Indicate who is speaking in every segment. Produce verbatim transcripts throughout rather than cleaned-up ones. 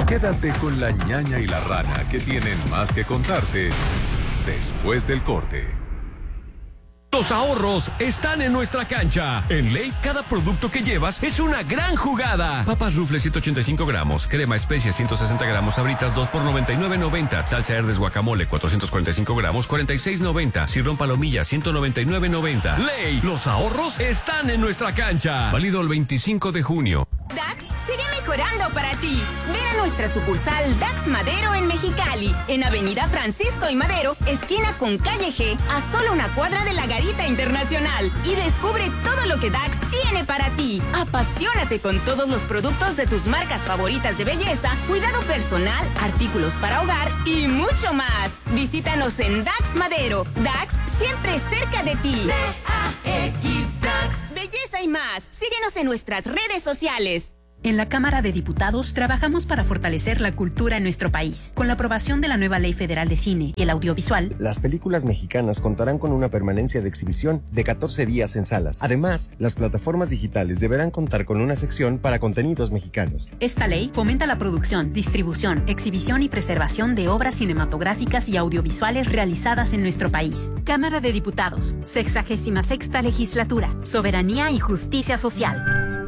Speaker 1: Quédate con la ñaña y la rana, que tienen más que contarte después del corte.
Speaker 2: Los ahorros están en nuestra cancha. En Ley, cada producto que llevas es una gran jugada. Papas Rufles ciento ochenta y cinco gramos, crema especia ciento sesenta gramos, Sabritas dos por noventa y nueve noventa, salsa Herdes guacamole cuatrocientos cuarenta y cinco gramos, cuarenta y seis noventa, sirrón palomilla ciento noventa y nueve noventa. Ley, los ahorros están en nuestra cancha. Válido el veinticinco de junio.
Speaker 3: Dax sigue mejorando para ti. Ven a nuestra sucursal Dax Madero en Mexicali, en Avenida Francisco y Madero, esquina con Calle G, a solo una cuadra de la Garita Internacional. Y descubre todo lo que Dax tiene para ti. Apasionate con todos los productos de tus marcas favoritas de belleza, cuidado personal, artículos para hogar y mucho más. Visítanos en Dax Madero. Dax, siempre cerca de ti. D A X Dax. Belleza y más. Síguenos en nuestras redes sociales.
Speaker 4: En la Cámara de Diputados trabajamos para fortalecer la cultura en nuestro país. Con la aprobación de la nueva Ley Federal de Cine y el Audiovisual,
Speaker 5: las películas mexicanas contarán con una permanencia de exhibición de catorce días en salas. Además, las plataformas digitales deberán contar con una sección para contenidos mexicanos.
Speaker 4: Esta ley fomenta la producción, distribución, exhibición y preservación de obras cinematográficas y audiovisuales realizadas en nuestro país. Cámara de Diputados, sexagésima sexta Legislatura, Soberanía y Justicia Social.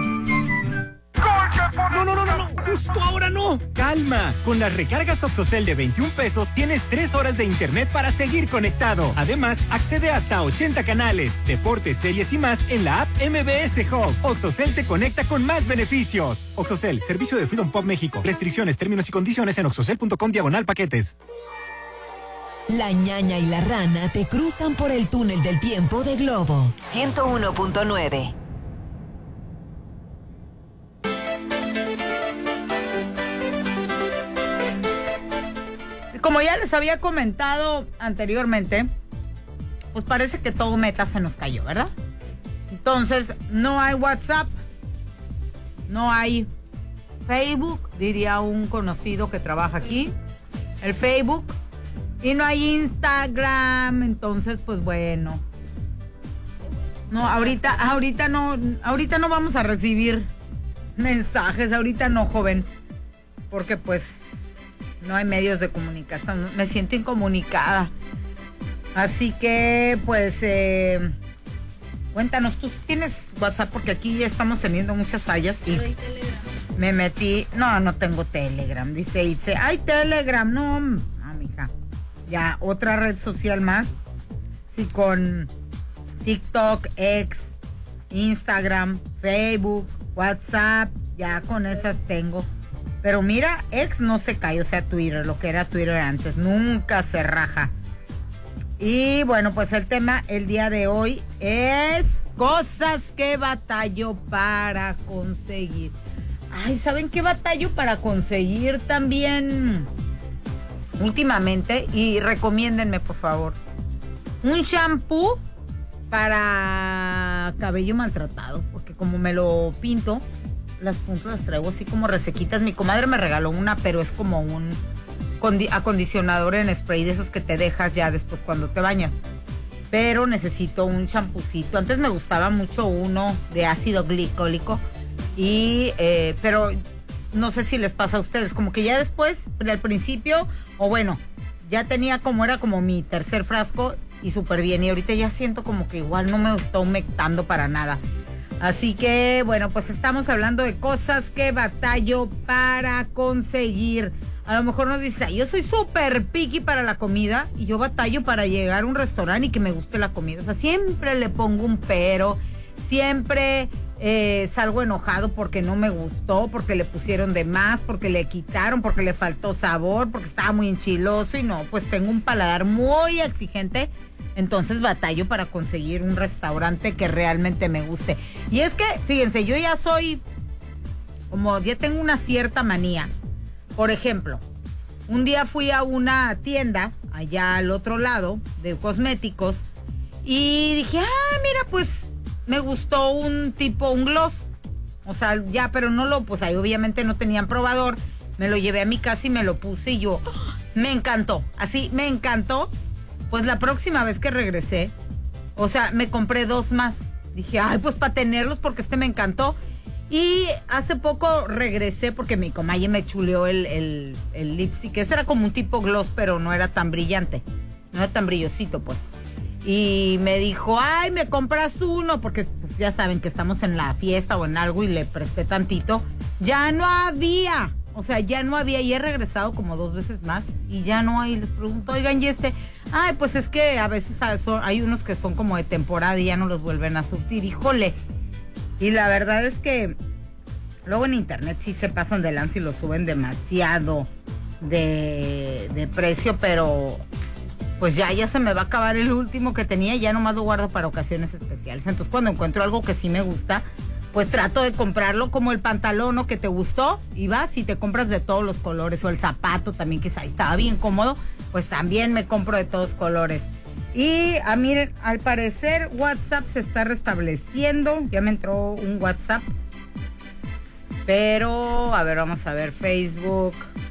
Speaker 6: No, no, no, no, no, justo ahora no. Calma, con las recargas Oxocel de veintiún pesos tienes tres horas de internet para seguir conectado. Además, accede hasta ochenta canales, deportes, series y más en la app M B S Hub. Oxocel te conecta con más beneficios. Oxocel, servicio de Freedom Pop México. Restricciones, términos y condiciones en oxocel punto com diagonal paquetes.
Speaker 7: La ñaña y la rana te cruzan por el túnel del tiempo de Globo ciento uno punto nueve.
Speaker 8: Como ya les había comentado anteriormente, pues parece que todo Meta se nos cayó, ¿verdad? Entonces, no hay WhatsApp, no hay Facebook, diría un conocido que trabaja aquí, el Facebook, y no hay Instagram. Entonces, pues bueno, no, ahorita, ahorita no, ahorita no vamos a recibir mensajes, ahorita no, joven, porque pues no hay medios de comunicación, me siento incomunicada. Así que, pues, eh, cuéntanos, ¿tú tienes WhatsApp? Porque aquí ya estamos teniendo muchas fallas y me metí. No, no tengo Telegram, dice Itze. ¡Ay, Telegram! No, no, mija. Ya, otra red social más. Sí, con TikTok, X, Instagram, Facebook, WhatsApp, ya con esas tengo. Pero mira, X no se cae, o sea, Twitter, lo que era Twitter antes, nunca se raja. Y bueno, pues el tema el día de hoy es cosas que batallo para conseguir. Ay, ¿saben qué batallo para conseguir también últimamente? Y recomiéndenme, por favor, un shampoo para cabello maltratado, porque como me lo pinto, las puntas las traigo así como resequitas. Mi comadre me regaló una, pero es como un condi- acondicionador en spray de esos que te dejas ya después cuando te bañas. Pero necesito un champucito. Antes me gustaba mucho uno de ácido glicólico, y eh, pero no sé si les pasa a ustedes, como que ya después, al principio, o bueno, ya tenía como era como mi tercer frasco y súper bien, y ahorita ya siento como que igual no me está humectando para nada. Así que, bueno, pues estamos hablando de cosas que batallo para conseguir. A lo mejor nos dice, yo soy súper picky para la comida y yo batallo para llegar a un restaurante y que me guste la comida. O sea, siempre le pongo un pero, siempre eh, salgo enojado porque no me gustó, porque le pusieron de más, porque le quitaron, porque le faltó sabor, porque estaba muy enchiloso y no, pues tengo un paladar muy exigente. Entonces batallo para conseguir un restaurante que realmente me guste. Y es que, fíjense, yo ya soy, como ya tengo una cierta manía. Por ejemplo, un día fui a una tienda allá al otro lado de cosméticos y dije, ah, mira, pues me gustó un tipo, un gloss. O sea, ya, pero no lo, pues ahí obviamente no tenían probador. Me lo llevé a mi casa y me lo puse y yo, ¡oh!, me encantó. Así, me encantó. Pues la próxima vez que regresé, o sea, me compré dos más. Dije, ay, pues para tenerlos porque este me encantó. Y hace poco regresé porque mi comadre me chuleó el, el, el lipstick. Ese era como un tipo gloss, pero no era tan brillante. No era tan brillosito, pues. Y me dijo, ay, me compras uno, porque pues, ya saben que estamos en la fiesta o en algo y le presté tantito. Ya no había, o sea, ya no había, y he regresado como dos veces más y ya no hay. Les pregunto, oigan, ¿y este? Ay, pues es que a veces hay unos que son como de temporada y ya no los vuelven a surtir, híjole. Y la verdad es que luego en internet sí se pasan de lanza y lo suben demasiado de, de precio, pero... pues ya, ya se me va a acabar el último que tenía, ya nomás lo guardo para ocasiones especiales. Entonces cuando encuentro algo que sí me gusta, pues trato de comprarlo, como el pantalón, ¿no?, que te gustó, y vas y te compras de todos los colores, o el zapato también, que ahí estaba bien cómodo, pues también me compro de todos colores. Y a mí, al parecer, WhatsApp se está restableciendo, ya me entró un WhatsApp, pero, a ver, vamos a ver, Facebook,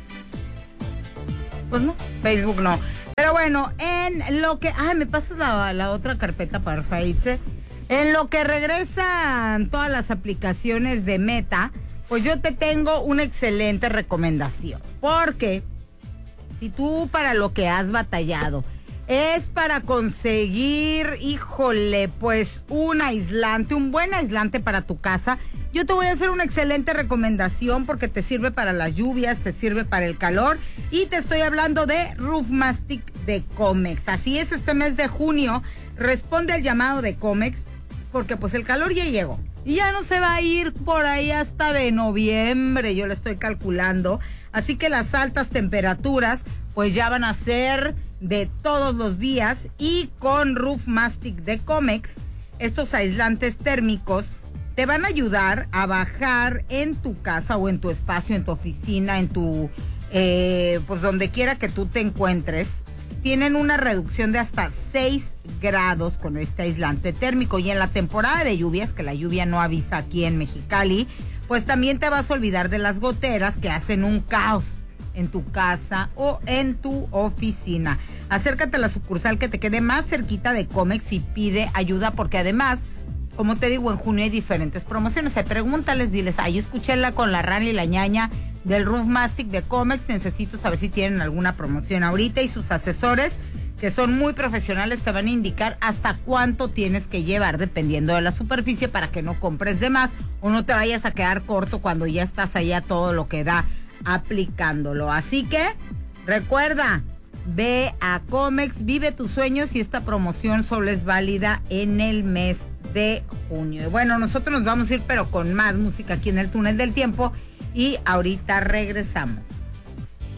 Speaker 8: pues no, Facebook no. Pero bueno, en lo que... Ay, me pasas la, la otra carpeta para Faize. En lo que regresan todas las aplicaciones de Meta, pues yo te tengo una excelente recomendación. Porque si tú para lo que has batallado es para conseguir, híjole, pues un aislante, un buen aislante para tu casa, yo te voy a hacer una excelente recomendación porque te sirve para las lluvias, te sirve para el calor, y te estoy hablando de Roof Mastic de Comex. Así es, este mes de junio responde al llamado de Comex porque pues el calor ya llegó y ya no se va a ir por ahí hasta de noviembre, yo le estoy calculando. Así que las altas temperaturas pues ya van a ser de todos los días, y con Roof Mastic de Comex, estos aislantes térmicos te van a ayudar a bajar en tu casa o en tu espacio, en tu oficina, en tu, eh, pues donde quiera que tú te encuentres. Tienen una reducción de hasta seis grados con este aislante térmico. Y en la temporada de lluvias, que la lluvia no avisa aquí en Mexicali, pues también te vas a olvidar de las goteras que hacen un caos en tu casa o en tu oficina. Acércate a la sucursal que te quede más cerquita de Comex y pide ayuda, porque además, como te digo, en junio hay diferentes promociones. Ahí pregúntales, diles, ay, yo escuché la con la rana y la ñaña del Roof Mastic de Comex, necesito saber si tienen alguna promoción ahorita, y sus asesores, que son muy profesionales, te van a indicar hasta cuánto tienes que llevar dependiendo de la superficie para que no compres de más o no te vayas a quedar corto cuando ya estás allá todo lo que da aplicándolo. Así que recuerda, ve a Comex, vive tus sueños, y esta promoción solo es válida en el mes de junio. Y bueno, nosotros nos vamos a ir pero con más música aquí en el Túnel del Tiempo, y ahorita regresamos.